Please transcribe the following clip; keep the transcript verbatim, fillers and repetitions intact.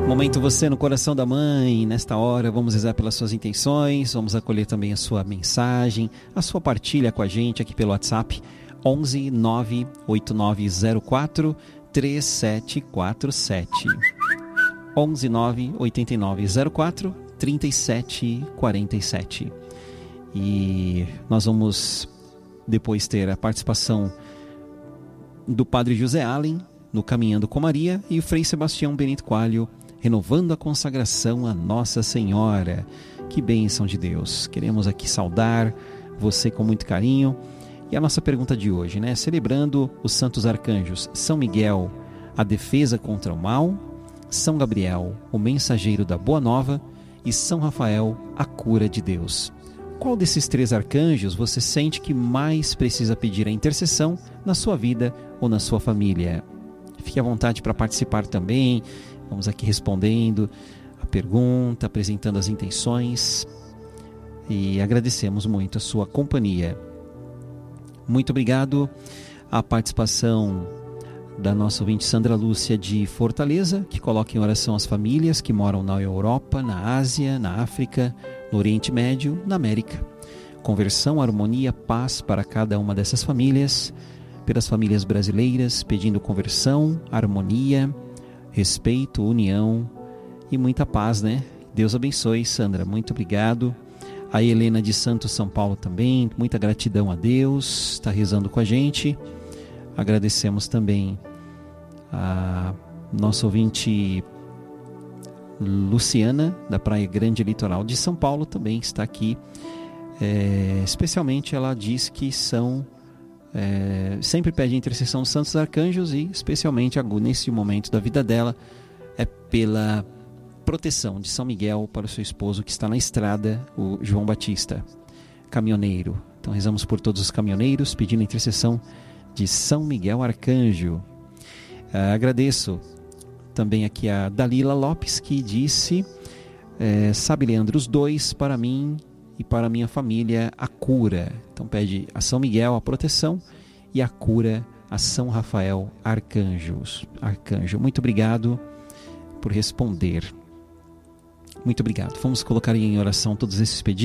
Momento você no coração da mãe. Nesta hora vamos rezar pelas suas intenções, vamos acolher também a sua mensagem, a sua partilha com a gente aqui pelo WhatsApp onze nove oito nove zero quatro três sete quatro sete. onze nove oito nove zero quatro três sete quatro sete. E nós vamos depois ter a participação do Padre José Allen no Caminhando com Maria e o Frei Sebastião Benito Coelho renovando a consagração a Nossa Senhora. Que bênção de Deus. Queremos aqui saudar você com muito carinho. E a nossa pergunta de hoje, né? Celebrando os santos arcanjos São Miguel, a defesa contra o mal, São Gabriel, o mensageiro da Boa Nova, e São Rafael, a cura de Deus. Qual desses três arcanjos você sente que mais precisa pedir a intercessão na sua vida ou na sua família? Fique à vontade para participar também. Vamos aqui respondendo a pergunta, apresentando as intenções e agradecemos muito a sua companhia. Muito obrigado à participação da nossa ouvinte Sandra Lúcia de Fortaleza, que coloca em oração as famílias que moram na Europa, na Ásia, na África, no Oriente Médio, na América. Conversão, harmonia, paz para cada uma dessas famílias, pelas famílias brasileiras, pedindo conversão, harmonia, respeito, união e muita paz, né? Deus abençoe, Sandra, muito obrigado. A Helena de Santos, São Paulo também, muita gratidão a Deus, está rezando com a gente. Agradecemos também a nossa ouvinte Luciana, da Praia Grande Litoral de São Paulo, também está aqui. É, especialmente ela diz que são é, sempre pede a intercessão dos santos arcanjos e especialmente nesse momento da vida dela é pela proteção de São Miguel para o seu esposo que está na estrada, o João Batista, caminhoneiro. Então rezamos por todos os caminhoneiros pedindo a intercessão de São Miguel Arcanjo. Ah, agradeço também aqui a Dalila Lopes, que disse é, sabe, Leandro, os dois para mim e para a minha família a cura. Então pede a São Miguel a proteção e a cura a São Rafael Arcanjos. Arcanjo, muito obrigado por responder. Muito obrigado. Vamos colocar em oração todos esses pedidos.